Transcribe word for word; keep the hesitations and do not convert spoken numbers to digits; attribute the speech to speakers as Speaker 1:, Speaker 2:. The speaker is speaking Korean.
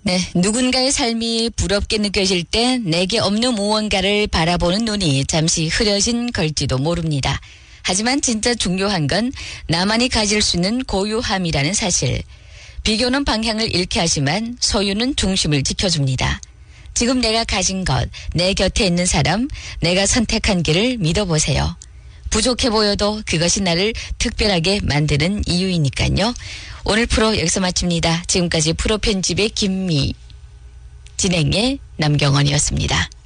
Speaker 1: 네, 누군가의 삶이 부럽게 느껴질 때 내게 없는 무언가를 바라보는 눈이 잠시 흐려진 걸지도 모릅니다. 하지만 진짜 중요한 건 나만이 가질 수 있는 고유함이라는 사실. 비교는 방향을 잃게 하지만 소유는 중심을 지켜줍니다. 지금 내가 가진 것, 내 곁에 있는 사람, 내가 선택한 길을 믿어보세요. 부족해 보여도 그것이 나를 특별하게 만드는 이유이니까요. 오늘 프로 여기서 마칩니다. 지금까지 프로 편집의 김미, 진행의 남경원이었습니다.